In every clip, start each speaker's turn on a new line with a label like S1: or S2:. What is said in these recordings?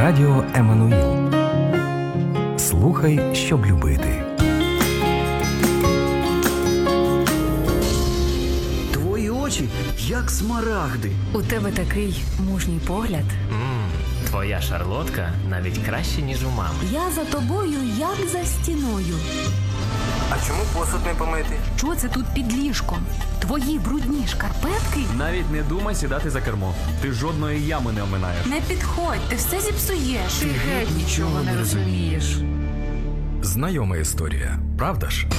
S1: Радіо Еммануїл. Слухай, щоб любити.
S2: Твої очі, як смарагди.
S3: У тебе такий мужній погляд.
S4: Твоя шарлотка навіть краще, ніж у мами.
S3: Я за тобою, як за стіною.
S5: А чому посуд не помити?
S3: Що це тут під ліжком? Твої брудні шкарпетки?
S6: Навіть не думай сідати за кермо. Ти жодної ями не оминаєш.
S3: Не підходь, ти все зіпсуєш. Ти геть нічого не розумієш.
S1: Знайома історія, правда ж?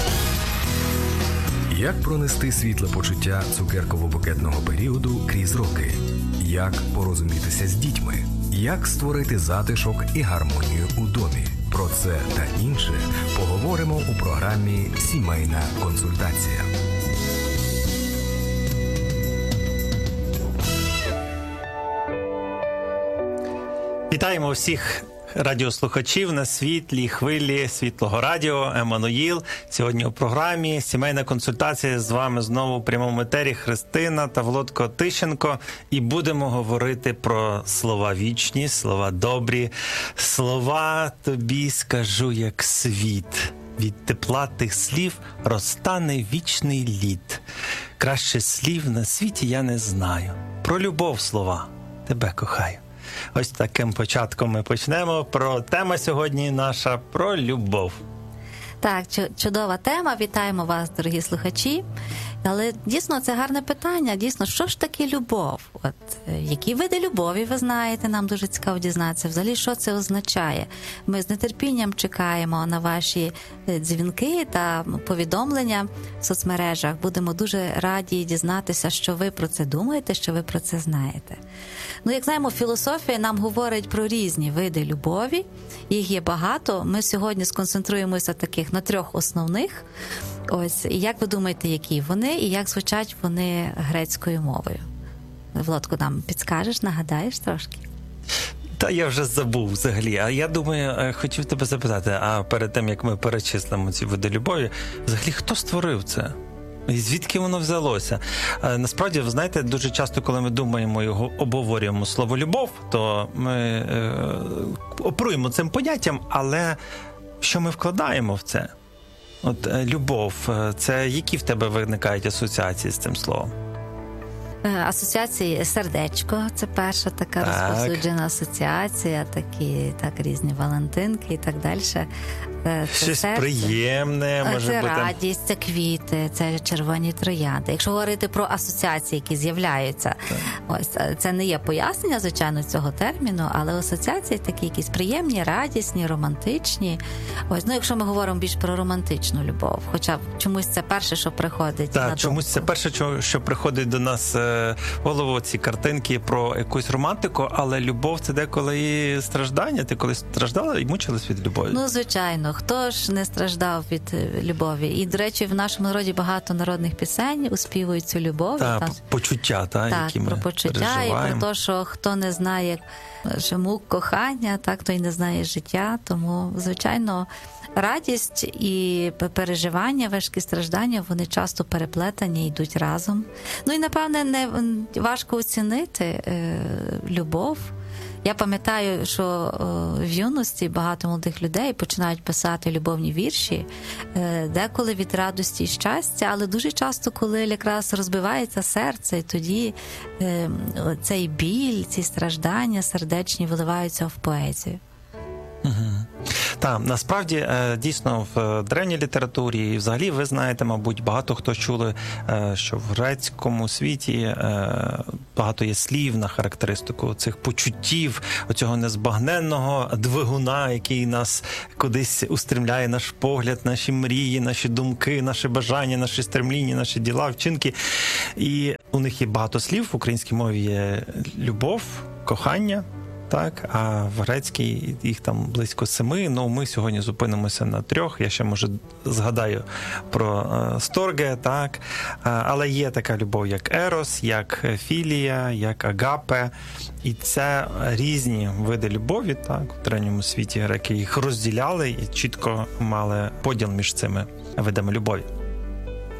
S1: Як пронести світле почуття цукерково-букетного періоду крізь роки? Як порозумітися з дітьми? Як створити затишок і гармонію у домі? Про це та інше поговоримо у програмі «Сімейна консультація».
S7: Вітаємо всіх радіослухачів на світлій хвилі Світлого радіо Еммануїл. Сьогодні у програмі «Сімейна консультація». З вами знову в прямому етері Христина та Володко Тищенко. І будемо говорити про слова вічні, слова добрі. Слова тобі скажу, як світ. Від тепла тих слів розтане вічний лід. Краще слів на світі я не знаю. Про любов слова. Тебе кохаю. Ось таким початком ми почнемо. Тема сьогодні наша про любов.
S8: Так, чудова тема. Вітаємо вас, дорогі слухачі. Але дійсно це гарне питання. Дійсно, що ж таке любов? Які види любові ви знаєте? Нам дуже цікаво дізнатися. Взагалі, що це означає? Ми з нетерпінням чекаємо на ваші дзвінки та повідомлення в соцмережах. Будемо дуже раді дізнатися, що ви про це думаєте, що ви про це знаєте. Як знаємо, філософія нам говорить про різні види любові. Їх є багато. Ми сьогодні сконцентруємося на 3 основних. Ось, і як ви думаєте, які вони, і як звучать вони грецькою мовою? Володко, нам підскажеш, нагадаєш трошки?
S7: Та я вже забув взагалі. А я думаю, хотів тебе запитати, а перед тим, як ми перечислимо ці види любові, взагалі хто створив це? І звідки воно взялося? Насправді, ви знаєте, дуже часто, коли ми думаємо і обговорюємо слово «любов», то ми оперуємо цим поняттям, але що ми вкладаємо в це? Любов, це які в тебе виникають асоціації з цим словом?
S8: Асоціації сердечко, це перша така розповсюджена асоціація, різні валентинки і так далі.
S7: Щось приємне, може
S8: це
S7: бути.
S8: Це радість, це квіти, це червоні троянди. Якщо говорити про асоціації, які з'являються, ось це не є пояснення, звичайно, цього терміну, але асоціації такі якісь приємні, радісні, романтичні. Ось, якщо ми говоримо більш про романтичну любов, хоча чомусь це перше, що приходить на думку.
S7: Чомусь це перше, що приходить до нас в голову, ці картинки про якусь романтику, але любов – це деколи і страждання. Ти колись страждала і мучилась від любові?
S8: Звичайно. Хто ж не страждав від любові? І, до речі, в нашому народі багато народних пісень успівують цю любов.
S7: Почуття, які ми
S8: про почуття
S7: переживаємо.
S8: І про те, що хто не знає мук кохання, той не знає життя. Тому, звичайно, радість і переживання, важкі страждання, вони часто переплетені, йдуть разом. І, напевне, не важко оцінити любов. Я пам'ятаю, що в юності багато молодих людей починають писати любовні вірші, деколи від радості і щастя, але дуже часто, коли якраз розбивається серце, і тоді цей біль, ці страждання сердечні виливаються в поезію.
S7: Так, насправді, дійсно, в древній літературі і взагалі ви знаєте, мабуть, багато хто чули, що в грецькому світі багато є слів на характеристику цих почуттів, оцього незбагненного двигуна, який нас кудись устремляє, наш погляд, наші мрії, наші думки, наші бажання, наші стремління, наші діла, вчинки. І у них є багато слів, в українській мові є любов, кохання, а в грецькій їх там близько 7, ми сьогодні зупинимося на 3. Я ще, може, згадаю про сторге, але є така любов, як ерос, як філія, як агапе, і це різні види любові, в древньому світі греки їх розділяли і чітко мали поділ між цими видами любові.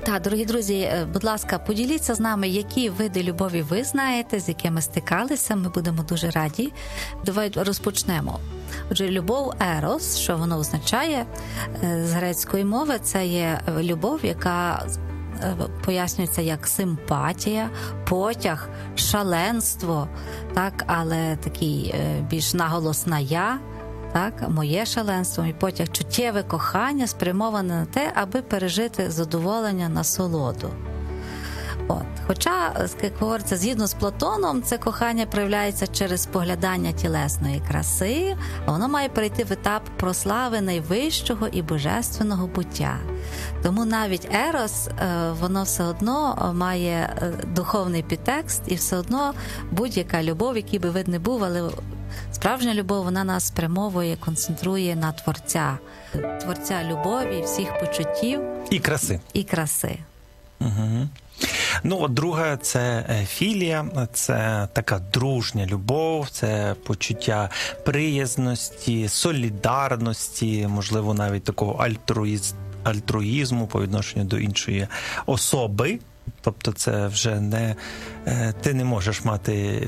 S8: Так, дорогі друзі, будь ласка, поділіться з нами, які види любові ви знаєте, з якими стикалися. Ми будемо дуже раді. Давайте розпочнемо. Отже, любов ерос, що воно означає з грецької мови, це є любов, яка пояснюється як симпатія, потяг, шаленство, так, але такий більш наголос на «я», так, моє шаленство, мій потяг, чуттєве кохання спрямоване на те, аби пережити задоволення, насолоду. От. Хоча, як говориться, згідно з Платоном, це кохання проявляється через споглядання тілесної краси, а воно має перейти в етап прослави найвищого і божественного буття. Тому навіть ерос, воно все одно має духовний підтекст, і все одно будь-яка любов, який би вид не був, але справжня любов, вона нас спрямовує, концентрує на Творця любові, всіх почуттів.
S7: І краси.
S8: І краси.
S7: Угу. Ну, от друге, це філія, це така дружня любов, це почуття приязності, солідарності, можливо, навіть такого альтруїзму по відношенню до іншої особи. Тобто це вже не ти не можеш мати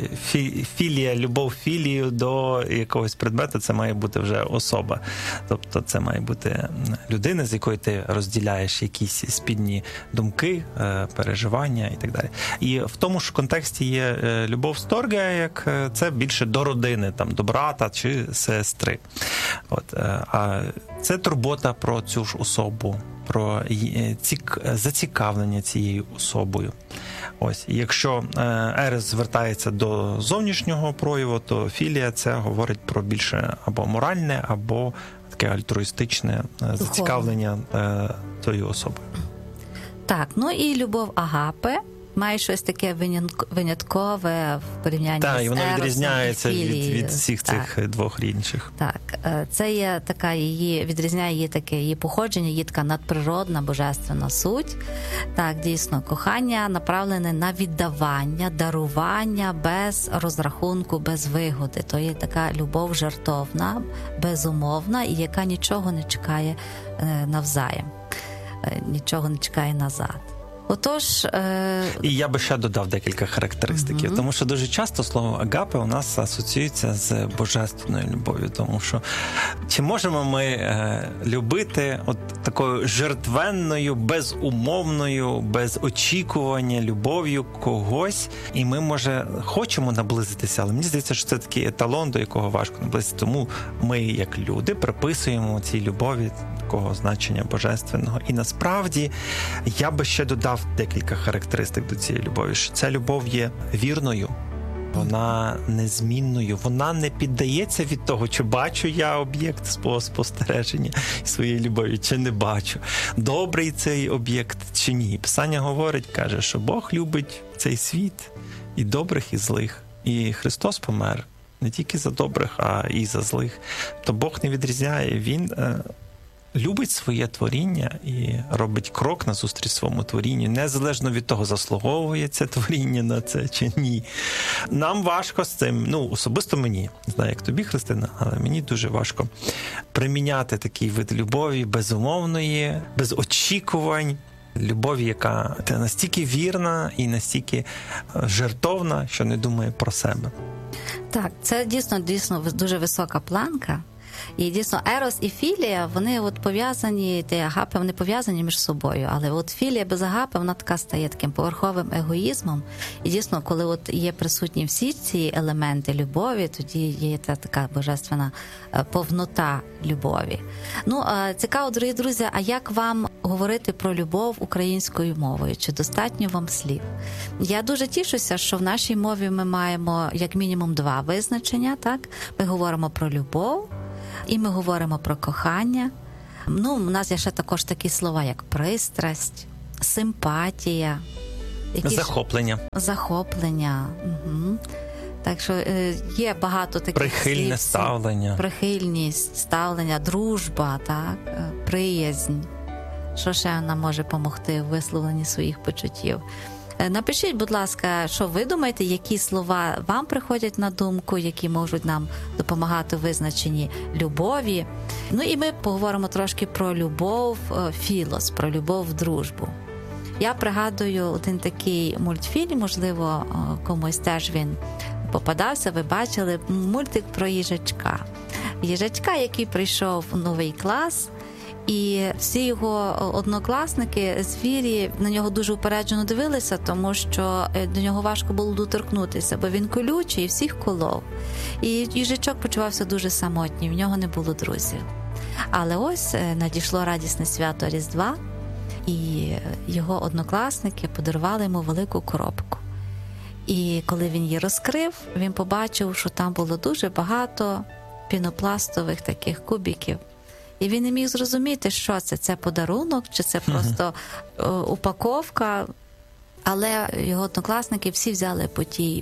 S7: любов-філію до якогось предмету, це має бути вже особа. Тобто це має бути людина, з якою ти розділяєш якісь спільні думки, переживання і так далі. І в тому ж контексті є любов сторге, як це більше до родини, там, до брата чи сестри. От, а це турбота про цю ж особу, про зацікавлення цією особою. Ось, і якщо ерес звертається до зовнішнього прояву, то філія це говорить про більше або моральне, або таке альтруїстичне зацікавлення тією особою.
S8: Так, ну і любов агапе має щось таке виняткове в порівнянні з еросом.
S7: Так, і воно відрізняється від всіх
S8: так.
S7: цих двох інших.
S8: Так, це є така відрізняє її таке її походження, її така надприродна, божественна суть. Так, дійсно, кохання направлене на віддавання, дарування без розрахунку, без вигоди. То є така любов жертовна, безумовна, і яка нічого не чекає навзаєм, нічого не чекає назад. Отож,
S7: і я би ще додав декілька характеристиків, тому що дуже часто слово агапе у нас асоціюється з божественною любов'ю, тому що чи можемо ми любити от такою жертвенною, безумовною, без очікування любов'ю когось, і ми, може, хочемо наблизитися, але мені здається, що це такий еталон, до якого важко наблизитися, тому ми, як люди, приписуємо цій любові такого значення божественного. І насправді я би ще додав декілька характеристик до цієї любові, що ця любов є вірною, вона незмінною, вона не піддається від того, чи бачу я об'єкт свого спостереження своєї любові, чи не бачу. Добрий цей об'єкт чи ні. Писання говорить, каже, що Бог любить цей світ і добрих, і злих. І Христос помер не тільки за добрих, а і за злих. То Бог не відрізняє, Він любить своє творіння і робить крок назустріч своєму творінню, незалежно від того, заслуговує це творіння на це чи ні. Нам важко з цим, особисто мені, не знаю, як тобі, Христина, але мені дуже важко приміняти такий вид любові безумовної, без очікувань, любові, яка настільки вірна і настільки жертовна, що не думає про себе.
S8: Так, це дійсно дуже висока планка. І дійсно ерос і філія, вони от пов'язані, ті агапи, вони пов'язані між собою. Але от філія без агапи, вона така стає таким поверховим егоїзмом. І дійсно, коли от є присутні всі ці елементи любові, тоді є така божественна повнота любові. Цікаво, дорогі друзі, а як вам говорити про любов українською мовою? Чи достатньо вам слів? Я дуже тішуся, що в нашій мові ми маємо як мінімум 2 визначення, так? Ми говоримо про любов, і ми говоримо про кохання. У нас є ще також такі слова, як пристрасть, симпатія. Захоплення. Угу. Так що є багато таких
S7: прихильне
S8: слів.
S7: Ставлення.
S8: Прихильність, ставлення, дружба, так, приязнь. Що ще нам може допомогти в висловленні своїх почуттів? Напишіть, будь ласка, що ви думаєте, які слова вам приходять на думку, які можуть нам допомагати у визначенні любові. І ми поговоримо трошки про любов філос, про любов в дружбу. Я пригадую один такий мультфільм, можливо, комусь теж він попадався, ви бачили, мультик про їжачка. Їжачка, який прийшов у новий клас, і всі його однокласники, звірі, на нього дуже упереджено дивилися, тому що до нього важко було доторкнутися, бо він колючий і всіх колов. І їжачок почувався дуже самотній, в нього не було друзів. Але ось надійшло радісне свято Різдва, і його однокласники подарували йому велику коробку. І коли він її розкрив, він побачив, що там було дуже багато пінопластових таких кубиків. І він не міг зрозуміти, що це. Це подарунок, чи це просто упаковка. Але його однокласники всі взяли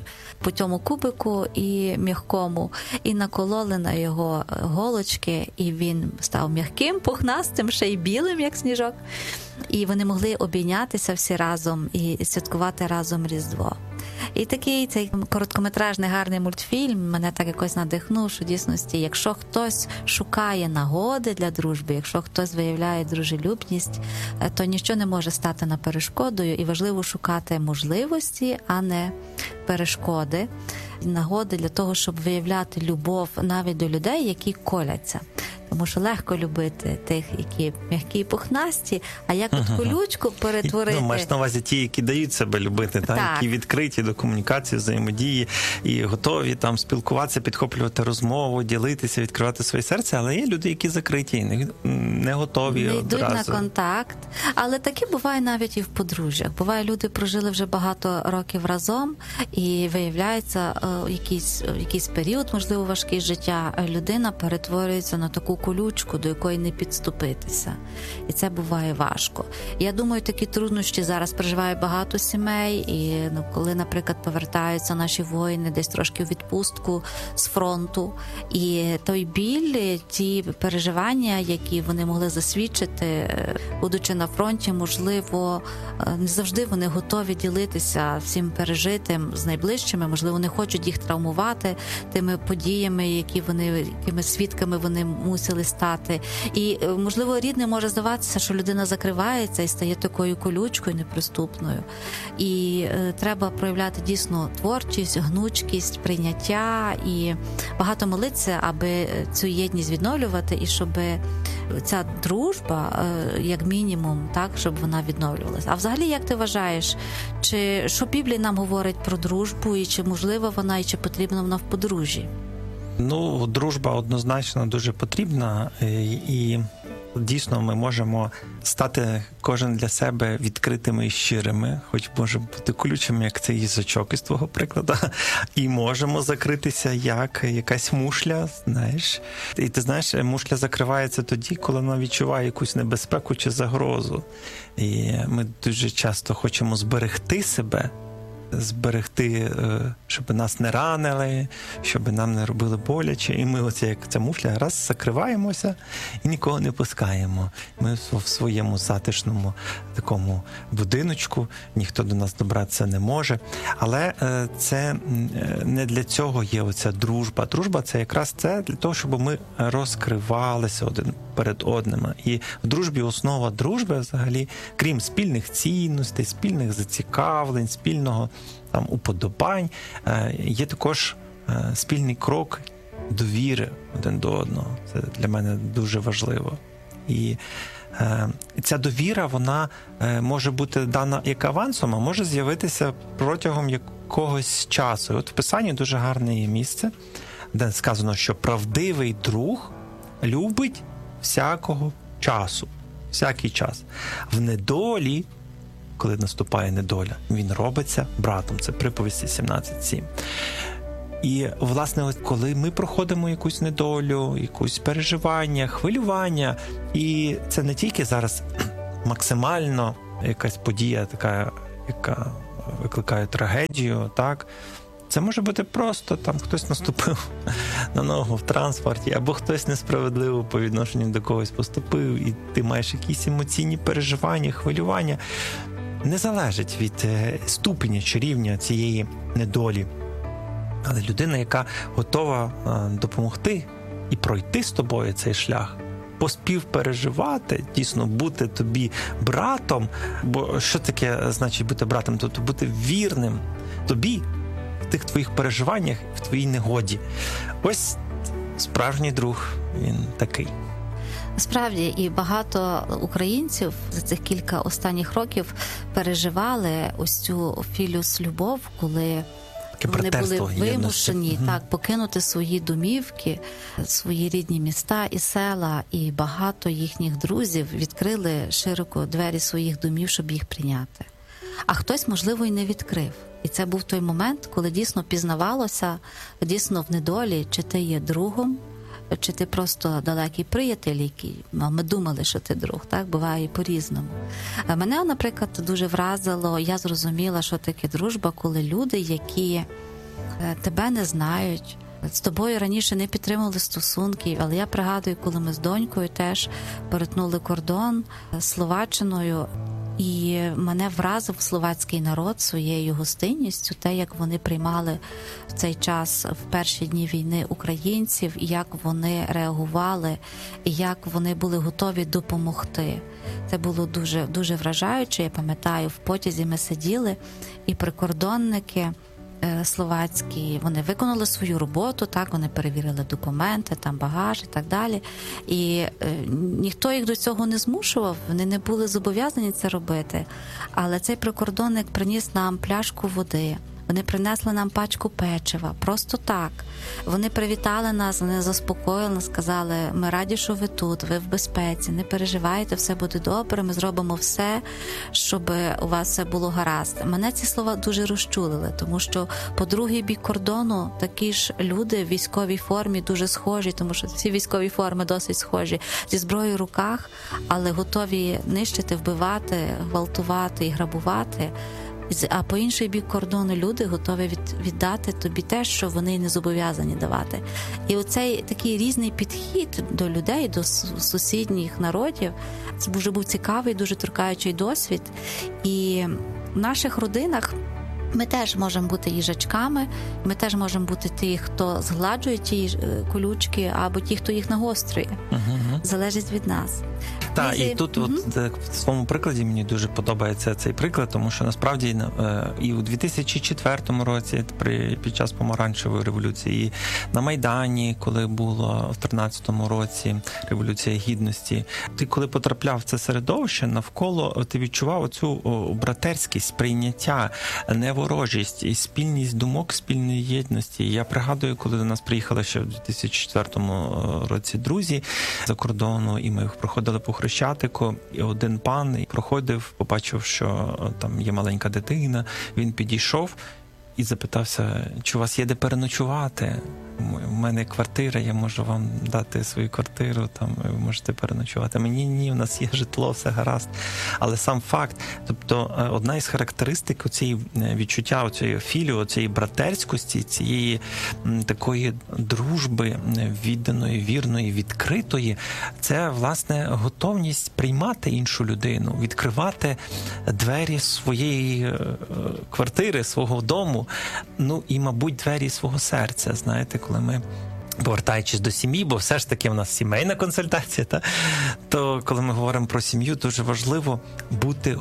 S8: по цьому кубику і м'якому, і накололи на його голочки, і він став м'яким, пухнастим, ще й білим, як сніжок. І вони могли обійнятися всі разом і святкувати разом Різдво. І такий цей короткометражний гарний мультфільм мене так якось надихнув, що в дійсності, якщо хтось шукає нагоди для дружби, якщо хтось виявляє дружелюбність, то ніщо не може стати на перешкодою, і важливо шукати можливості, а не перешкоди, нагоди для того, щоб виявляти любов навіть до людей, які коляться. Тому що легко любити тих, які м'які і пухнасті, а як от колючку перетворити...
S7: Маєш на увазі ті, які дають себе любити, так? Які відкриті до комунікації, взаємодії і готові там спілкуватися, підхоплювати розмову, ділитися, відкривати своє серце, але є люди, які закриті, не готові
S8: не
S7: одразу.
S8: йдуть на контакт. Але таке буває навіть і в подружжях. Буває, люди прожили вже багато років разом, і виявляється, якийсь період, можливо, важкий життя, людина перетворюється на таку колючку, до якої не підступитися. І це буває важко. Я думаю, такі труднощі зараз переживає багато сімей, і коли, наприклад, повертаються наші воїни десь трошки у відпустку з фронту, і той біль, ті переживання, які вони могли засвідчити, будучи на фронті, можливо, не завжди вони готові ділитися всім пережитим з найближчими, можливо, не хочуть їх травмувати тими подіями, якими свідками вони мусили стати. І, можливо, рідним може здаватися, що людина закривається і стає такою колючкою, неприступною. І треба проявляти дійсно творчість, гнучкість, прийняття і багато молитися, аби цю єдність відновлювати, і щоб ця дружба, як мінімум, так, щоб вона відновлювалася. А взагалі, як ти вважаєш, що Біблія нам говорить про дружбу, і чи можлива вона, і чи потрібна вона в подружжі?
S7: Дружба однозначно дуже потрібна, і дійсно ми можемо стати кожен для себе відкритими і щирими, хоч може бути колючими, як цей їжачок із твого прикладу, і можемо закритися як якась мушля, знаєш. І ти знаєш, мушля закривається тоді, коли вона відчуває якусь небезпеку чи загрозу. І ми дуже часто хочемо зберегти себе, щоб нас не ранили, щоб нам не робили боляче. І ми оце, як ця мушля, раз закриваємося і нікого не пускаємо. Ми в своєму затишному такому будиночку, ніхто до нас добратися не може. Але це не для цього є оця дружба. Дружба – це якраз це для того, щоб ми розкривалися один перед одним. І в дружбі основа дружби взагалі, крім спільних цінностей, спільних зацікавлень, спільного там уподобань, є також спільний крок довіри один до одного. Це для мене дуже важливо. І ця довіра, вона може бути дана як авансом, а може з'явитися протягом якогось часу. І от в Писанні дуже гарне є місце, де сказано, що правдивий друг любить всякого часу, всякий час. В недолі, коли наступає недоля, він робиться братом. Це приповісті 17:7. І, власне, от коли ми проходимо якусь недолю, якусь переживання, хвилювання, і це не тільки зараз максимально якась подія така, яка викликає трагедію, так? Це може бути просто, там хтось наступив на ногу в транспорті, або хтось несправедливо по відношенню до когось поступив, і ти маєш якісь емоційні переживання, хвилювання. Не залежить від ступеня чи рівня цієї недолі. Але людина, яка готова допомогти і пройти з тобою цей шлях, поспівпереживати, дійсно бути тобі братом. Бо що таке значить бути братом? Тобто бути вірним тобі в тих твоїх переживаннях, в твоїй негоді. Ось справжній друг, він такий.
S8: Справді, і багато українців за цих кілька останніх років переживали ось цю філіус-любов, коли вони були вимушені покинути свої домівки, свої рідні міста і села, і багато їхніх друзів відкрили широко двері своїх домів, щоб їх прийняти. А хтось, можливо, і не відкрив. І це був той момент, коли дійсно пізнавалося, дійсно в недолі, чи ти є другом, чи ти просто далекий приятель, який, ми думали, що ти друг, так, буває і по-різному. Мене, наприклад, дуже вразило, я зрозуміла, що таке дружба, коли люди, які тебе не знають, з тобою раніше не підтримували стосунків, але я пригадую, коли ми з донькою теж перетнули кордон з Словаччиною, і мене вразив словацький народ своєю гостинністю, те, як вони приймали в цей час, в перші дні війни, українців, і як вони реагували, і як вони були готові допомогти. Це було дуже, дуже вражаюче. Я пам'ятаю, в потязі ми сиділи, і прикордонники словацькі, вони виконали свою роботу, так, вони перевірили документи, там багаж і так далі. І ніхто їх до цього не змушував, вони не були зобов'язані це робити. Але цей прикордонник приніс нам пляшку води, вони принесли нам пачку печива, просто так. Вони привітали нас, вони заспокоїли нас, сказали, ми раді, що ви тут, ви в безпеці, не переживайте, все буде добре, ми зробимо все, щоб у вас все було гаразд. Мене ці слова дуже розчулили, тому що по другий бік кордону такі ж люди в військовій формі дуже схожі, тому що всі військові форми досить схожі, зі зброєю в руках, але готові нищити, вбивати, гвалтувати і грабувати. А по інший бік кордону люди готові віддати тобі те, що вони не зобов'язані давати. І оцей такий різний підхід до людей, до сусідніх народів, це дуже був цікавий, дуже торкаючий досвід. І в наших родинах ми теж можемо бути їжачками, ми теж можемо бути ті, хто згладжує ті колючки, або ті, хто їх нагострює. Залежить від нас.
S7: Так, і тут от, в своєму прикладі мені дуже подобається цей приклад, тому що насправді і у 2004 році, під час Помаранчевої революції, і на Майдані, коли було в 13-му році Революція Гідності, ти коли потрапляв в це середовище, навколо ти відчував оцю братерськість, прийняття, неворожість і спільність думок, спільної єдності. Я пригадую, коли до нас приїхали ще в 2004 році друзі за кордону, і ми проходили по Хрещатику, і один пан проходив, побачив, що там є маленька дитина, він підійшов і запитався, чи у вас є де переночувати? У мене квартира, я можу вам дати свою квартиру, там ви можете переночувати. Мені ні, у нас є житло, все гаразд. Але сам факт, тобто одна із характеристик оцієї відчуття, оцієї філію, оцієї братерськості, цієї такої дружби відданої, вірної, відкритої, це, власне, готовність приймати іншу людину, відкривати двері своєї квартири, свого дому, ну і, мабуть, двері свого серця, знаєте, коли ми, повертаючись до сім'ї, бо все ж таки в нас сімейна консультація, то коли ми говоримо про сім'ю, дуже важливо бути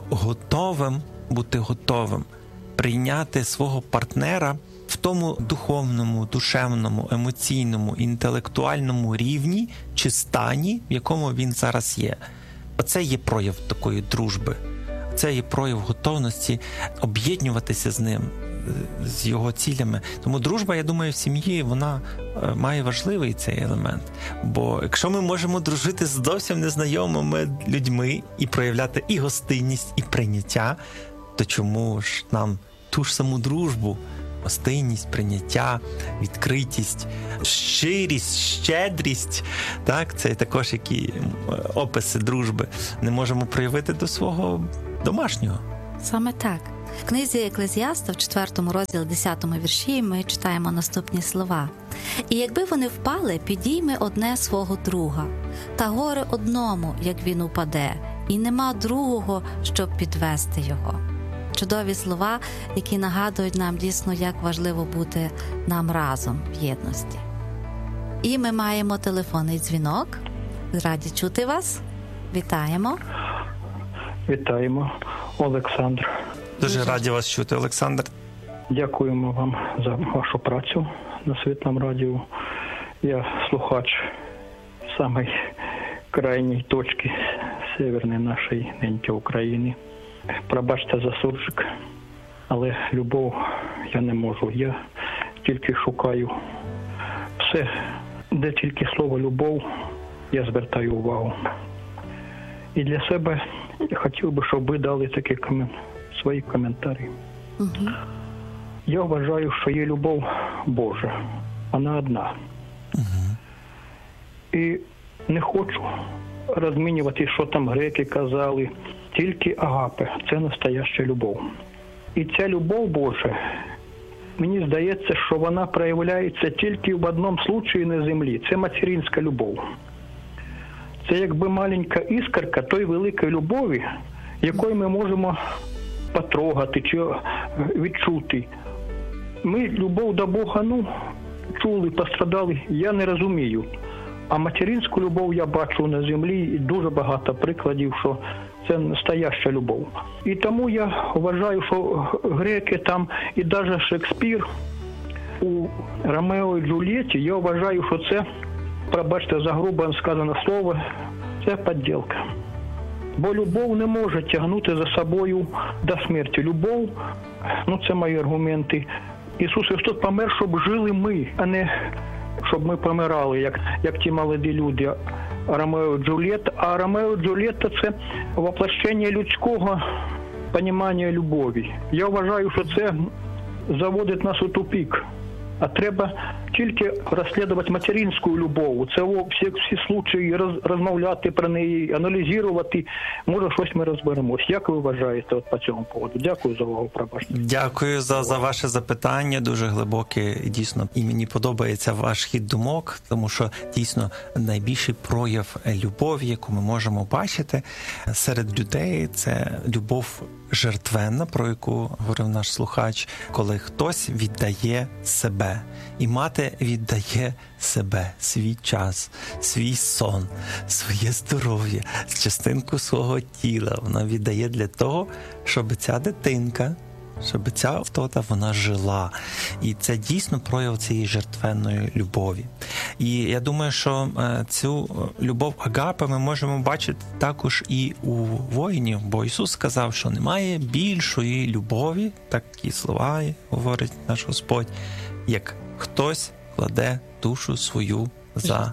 S7: готовим прийняти свого партнера в тому духовному, душевному, емоційному, інтелектуальному рівні чи стані, в якому він зараз є. Оце є прояв такої дружби. Це є прояв готовності об'єднуватися з ним, з його цілями. Тому дружба, я думаю, в сім'ї, вона має важливий цей елемент. Бо якщо ми можемо дружити з зовсім незнайомими людьми і проявляти і гостинність, і прийняття, то чому ж нам ту ж саму дружбу, гостинність, прийняття, відкритість, щирість, щедрість, так, це також які описи дружби, не можемо проявити до свого домашнього.
S8: Саме так. В книзі Еклезіаста, в 4 розділі, 10 вірші, ми читаємо наступні слова. «І якби вони впали, підійме одне свого друга, та горе одному, як він упаде, і нема другого, щоб підвести його». Чудові слова, які нагадують нам дійсно, як важливо бути нам разом в єдності. І ми маємо телефонний дзвінок. раді чути вас. Вітаємо.
S9: Вітаємо, Олександр.
S7: Дуже раді вас чути, Олександр.
S9: Дякуємо вам за вашу працю на Світлому радіо. Я слухач самої крайньої точки северної нашої неньки України. Пробачте за суржик, але любов я не можу. Я тільки шукаю все, де тільки слово «любов», я звертаю увагу. І для себе я хотів би, щоб ви дали такі свої коментарі.
S8: Угу.
S9: Я вважаю, що є любов Божа. Вона одна. І не хочу розмінювати, що там греки казали. Тільки агапе – це настояща любов. І ця любов Божа, мені здається, що вона проявляється тільки в одному случаї на землі. Це материнська любов. Це якби маленька іскорка тої великої любові, якою ми можемо потрогати чи відчути. Ми любов до Бога, чули, пострадали, я не розумію. А материнську любов я бачу на землі і дуже багато прикладів, що це настояща любов. І тому я вважаю, що греки там і навіть Шекспір у Ромео і Джульєті, я вважаю, що це, пробачте за грубо сказане слово, це підділка. Бо любов не може тягнути за собою до смерті. Любов, це мої аргументи. Ісус Христос помер, щоб жили ми, а не щоб ми помирали, як ті молоді люди. Ромео і Джульєтта. А Ромео і Джульєтта – це воплощення людського розуміння любові. Я вважаю, що це заводить нас у тупик. А треба тільки розслідувати материнську любов. Це всі случаї розмовляти про неї, аналізувати. Може, щось ми розберемось. Як ви вважаєте по цьому поводу? Дякую за увагу, пробачте.
S7: Дякую за ваше запитання, дуже глибоке і дійсно. І мені подобається ваш хід думок, тому що дійсно найбільший прояв любові, яку ми можемо бачити серед людей, це любов жертвенна, про яку говорив наш слухач, коли хтось віддає себе. І мати віддає себе, свій час, свій сон, своє здоров'я, частинку свого тіла. Вона віддає для того, щоб ця дитинка, щоб ця втота, вона жила. І це дійсно прояв цієї жертвенної любові. І я думаю, що цю любов агапе ми можемо бачити також і у воїнів, бо Ісус сказав, що немає більшої любові, такі слова говорить наш Господь, як хтось кладе душу свою за.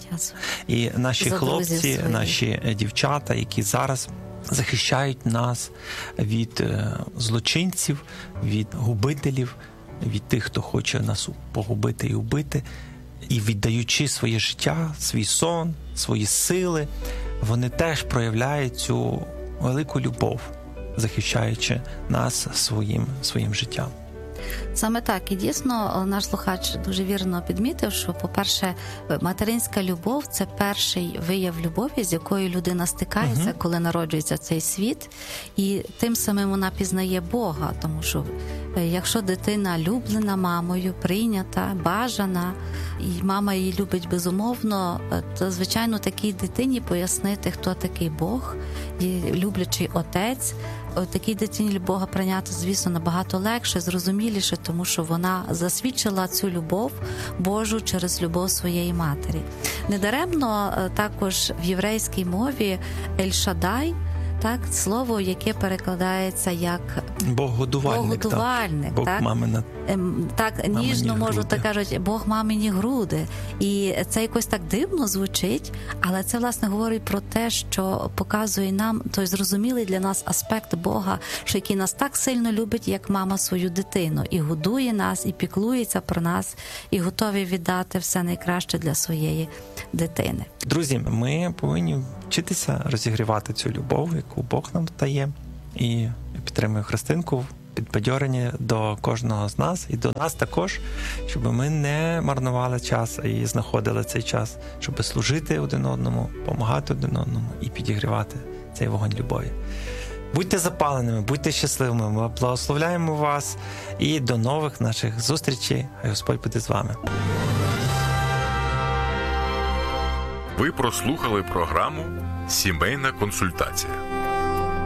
S7: І наші хлопці, наші дівчата, які зараз захищають нас від злочинців, від губителів, від тих, хто хоче нас погубити і убити, і віддаючи своє життя, свій сон, свої сили, вони теж проявляють цю велику любов, захищаючи нас своїм життям.
S8: Саме так. І дійсно наш слухач дуже вірно підмітив, що, по-перше, материнська любов – це перший вияв любові, з якою людина стикається, коли народжується цей світ. І тим самим вона пізнає Бога. Тому що якщо дитина люблена мамою, прийнята, бажана, і мама її любить безумовно, то, звичайно, такій дитині пояснити, хто такий Бог, і люблячий отець, такій дитині Бога прийняти, звісно, набагато легше, зрозуміліше, тому що вона засвідчила цю любов Божу через любов своєї матері. Недаремно також в єврейській мові Ель-Шадай, так, слово, яке перекладається як
S7: Бог-годувальник,
S8: Бог так?
S7: Мамина.
S8: Так, ніжно, можу, так кажуть, Бог мамині груди. І це якось так дивно звучить, але це, власне, говорить про те, що показує нам той зрозумілий для нас аспект Бога, що який нас так сильно любить, як мама свою дитину, і годує нас, і піклується про нас, і готові віддати все найкраще для своєї дитини.
S7: Друзі, ми повинні вчитися розігрівати цю любов, яку Бог нам дає, і підтримую Христинку, підбадьорення до кожного з нас і до нас також, щоб ми не марнували час і знаходили цей час, щоб служити один одному, допомагати один одному і підігрівати цей вогонь любові. Будьте запаленими, будьте щасливими, ми благословляємо вас і до нових наших зустрічей. Хай Господь буде з вами.
S10: Ви прослухали програму «Сімейна консультація».